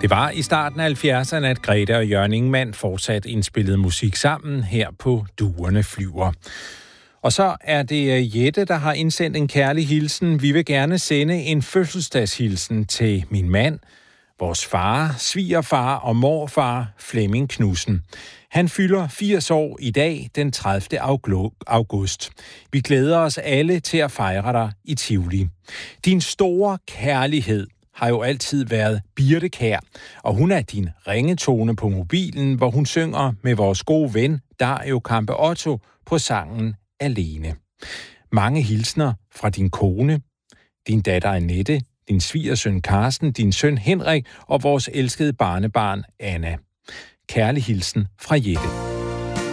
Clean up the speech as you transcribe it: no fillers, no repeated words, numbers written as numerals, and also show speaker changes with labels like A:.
A: Det var i starten af 70'erne, at Grete og Jørgen Ingmann fortsat indspillede musik sammen her på Duerne Flyver. Og så er det Jette, der har indsendt en kærlig hilsen. Vi vil gerne sende en fødselsdagshilsen til min mand, vores far, svigerfar og morfar Flemming Knudsen. Han fylder 80 år i dag, den 30. august. Vi glæder os alle til at fejre dig i Tivoli. Din store kærlighed har jo altid været Birte Kjær, og hun er din ringetone på mobilen, hvor hun synger med vores gode ven Dario Campe Otto på sangen Alene. Mange hilsner fra din kone, din datter Annette, din svigersøn Karsten, din søn Henrik og vores elskede barnebarn Anna. Kærlig hilsen fra Jette.